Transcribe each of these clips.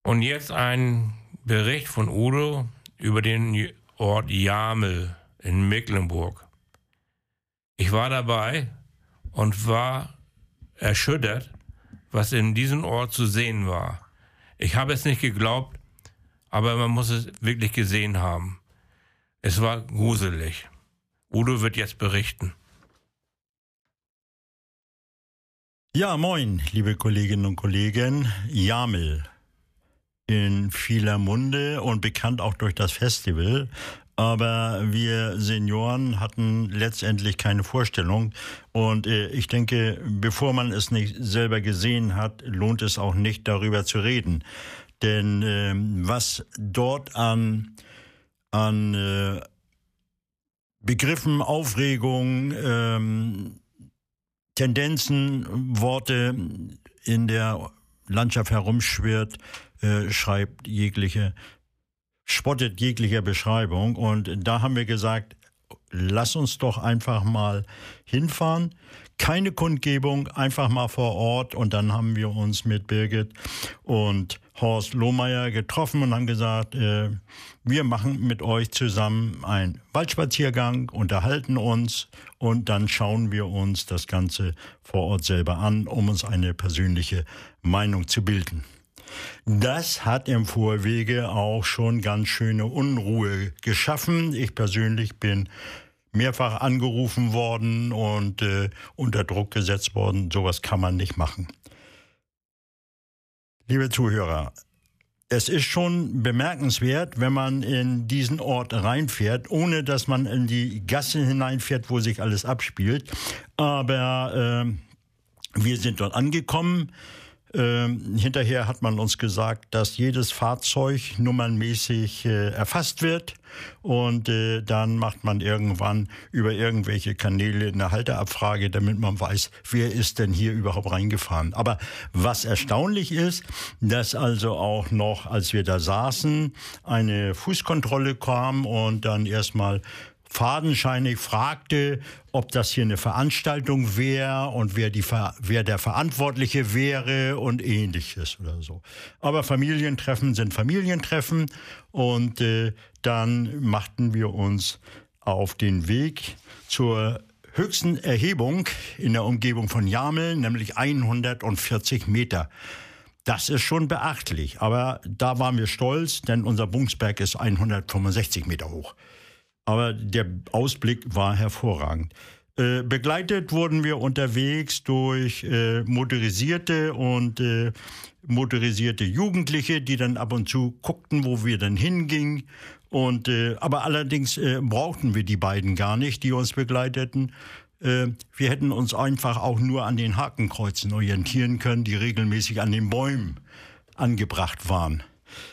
Und jetzt ein Bericht von Udo über den Ort Jamel in Mecklenburg. Ich war dabei und war erschüttert, was in diesem Ort zu sehen war. Ich habe es nicht geglaubt, aber man muss es wirklich gesehen haben. Es war gruselig. Udo wird jetzt berichten. Ja, moin, liebe Kolleginnen und Kollegen. Jamel, in vieler Munde und bekannt auch durch das Festival. Aber wir Senioren hatten letztendlich keine Vorstellung. Und ich denke, bevor man es nicht selber gesehen hat, lohnt es auch nicht, darüber zu reden. Denn was dort an Begriffen, Aufregung, Tendenzen, Worte in der Landschaft herumschwirrt, spottet jeglicher Beschreibung. Und da haben wir gesagt, lass uns doch einfach mal hinfahren. Keine Kundgebung, einfach mal vor Ort. Und dann haben wir uns mit Birgit und Horst Lohmeier getroffen und haben gesagt, wir machen mit euch zusammen einen Waldspaziergang, unterhalten uns und dann schauen wir uns das Ganze vor Ort selber an, um uns eine persönliche Meinung zu bilden. Das hat im Vorwege auch schon ganz schöne Unruhe geschaffen. Ich persönlich bin mehrfach angerufen worden und unter Druck gesetzt worden. Sowas kann man nicht machen. Liebe Zuhörer, es ist schon bemerkenswert, wenn man in diesen Ort reinfährt, ohne dass man in die Gasse hineinfährt, wo sich alles abspielt. Aber wir sind dort angekommen. Hinterher hat man uns gesagt, dass jedes Fahrzeug nummernmäßig erfasst wird und dann macht man irgendwann über irgendwelche Kanäle eine Halteabfrage, damit man weiß, wer ist denn hier überhaupt reingefahren. Aber was erstaunlich ist, dass also auch noch, als wir da saßen, eine Fußkontrolle kam und dann erstmal fadenscheinig fragte, ob das hier eine Veranstaltung wäre und wer der Verantwortliche wäre und Ähnliches oder so. Aber Familientreffen sind Familientreffen und dann machten wir uns auf den Weg zur höchsten Erhebung in der Umgebung von Jamel, nämlich 140 Meter. Das ist schon beachtlich, aber da waren wir stolz, denn unser Bungsberg ist 165 Meter hoch. Aber der Ausblick war hervorragend. Begleitet wurden wir unterwegs durch motorisierte Jugendliche, die dann ab und zu guckten, wo wir dann hingingen. Aber allerdings brauchten wir die beiden gar nicht, die uns begleiteten. Wir hätten uns einfach auch nur an den Hakenkreuzen orientieren können, die regelmäßig an den Bäumen angebracht waren.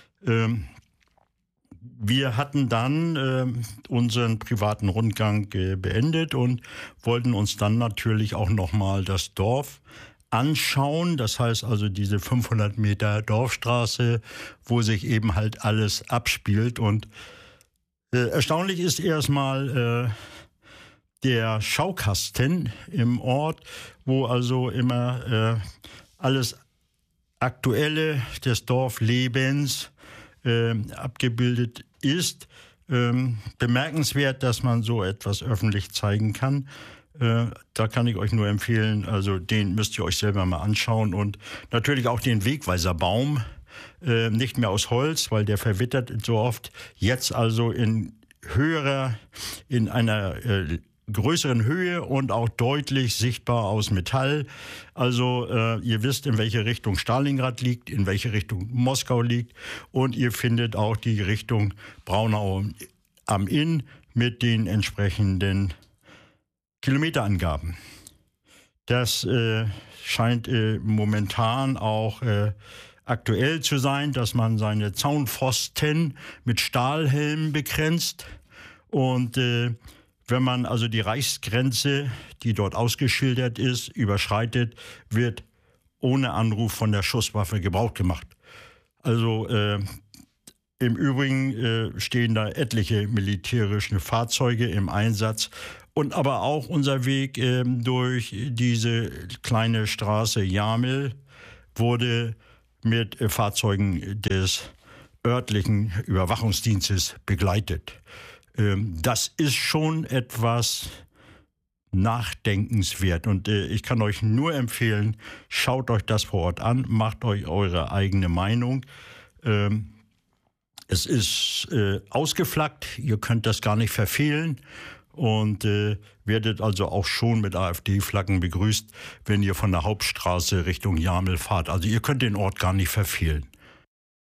Wir hatten dann unseren privaten Rundgang beendet und wollten uns dann natürlich auch nochmal das Dorf anschauen. Das heißt also diese 500 Meter Dorfstraße, wo sich eben halt alles abspielt. Und erstaunlich ist erstmal der Schaukasten im Ort, wo also immer alles Aktuelle des Dorflebens abgebildet ist. Bemerkenswert, dass man so etwas öffentlich zeigen kann. Da kann ich euch nur empfehlen, also den müsst ihr euch selber mal anschauen und natürlich auch den Wegweiserbaum, nicht mehr aus Holz, weil der verwittert so oft, jetzt also in einer größeren Höhe und auch deutlich sichtbar aus Metall. Also ihr wisst, in welche Richtung Stalingrad liegt, in welche Richtung Moskau liegt und ihr findet auch die Richtung Braunau am Inn mit den entsprechenden Kilometerangaben. Das scheint momentan auch aktuell zu sein, dass man seine Zaunpfosten mit Stahlhelmen begrenzt und wenn man also die Reichsgrenze, die dort ausgeschildert ist, überschreitet, wird ohne Anruf von der Schusswaffe Gebrauch gemacht. Also im Übrigen stehen da etliche militärische Fahrzeuge im Einsatz und aber auch unser Weg durch diese kleine Straße Jamel wurde mit Fahrzeugen des örtlichen Überwachungsdienstes begleitet. Das ist schon etwas nachdenkenswert. Und ich kann euch nur empfehlen, schaut euch das vor Ort an, macht euch eure eigene Meinung. Es ist ausgeflaggt, ihr könnt das gar nicht verfehlen und werdet also auch schon mit AfD-Flaggen begrüßt, wenn ihr von der Hauptstraße Richtung Jamel fahrt. Also ihr könnt den Ort gar nicht verfehlen.